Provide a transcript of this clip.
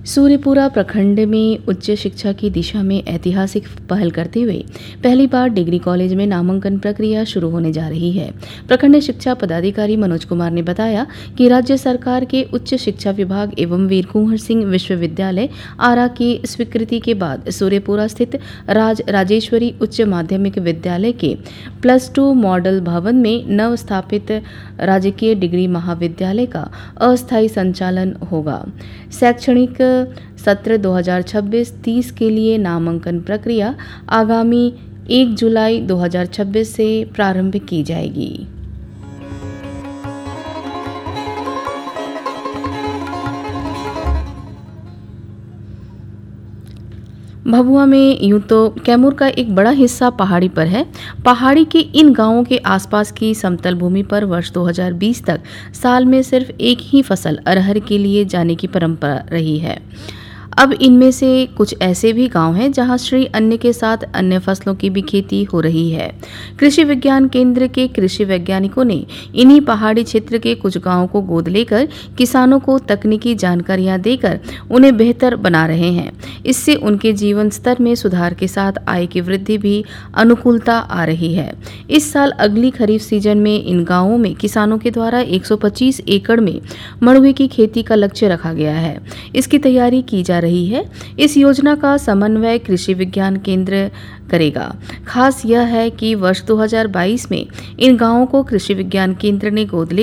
सूर्यपुरा प्रखंड में उच्च शिक्षा की दिशा में ऐतिहासिक पहल करते हुए पहली बार डिग्री कॉलेज में नामांकन प्रक्रिया शुरू होने जा रही है। प्रखंड शिक्षा पदाधिकारी मनोज कुमार ने बताया कि राज्य सरकार के उच्च शिक्षा विभाग एवं वीर कुंवर सिंह विश्वविद्यालय आरा की स्वीकृति के बाद सूर्यपुरा स्थित राजेश्वरी उच्च माध्यमिक विद्यालय के +2 मॉडल भवन में नव स्थापित राजकीय डिग्री महाविद्यालय का अस्थायी संचालन होगा। शैक्षणिक सत्र 2026-30 के लिए नामांकन प्रक्रिया आगामी 1 जुलाई 2026 से प्रारंभ की जाएगी। भभुआ में यूं तो कैमूर का एक बड़ा हिस्सा पहाड़ी पर है। पहाड़ी के इन गांवों के आसपास की समतल भूमि पर वर्ष 2020 तक साल में सिर्फ एक ही फसल अरहर के लिए जाने की परंपरा रही है। अब इनमें से कुछ ऐसे भी गांव हैं जहां श्री अन्न के साथ अन्य फसलों की भी खेती हो रही है। कृषि विज्ञान केंद्र के कृषि वैज्ञानिकों ने इन्हीं पहाड़ी क्षेत्र के कुछ गांवों को गोद लेकर किसानों को तकनीकी जानकारियां देकर उन्हें बेहतर बना रहे हैं। इससे उनके जीवन स्तर में सुधार के साथ आय की वृद्धि भी अनुकूलता आ रही है। इस साल अगली खरीफ सीजन में इन गाँवों में किसानों के द्वारा 125 एकड़ में मड़ुए की खेती का लक्ष्य रखा गया है। इसकी तैयारी की जा रही है। इस योजना का समन्वय कृषि विज्ञान केंद्र करेगा। खास यह है कि वर्ष 2022 में इन गांवों को कृषि विज्ञान केंद्र ने गोद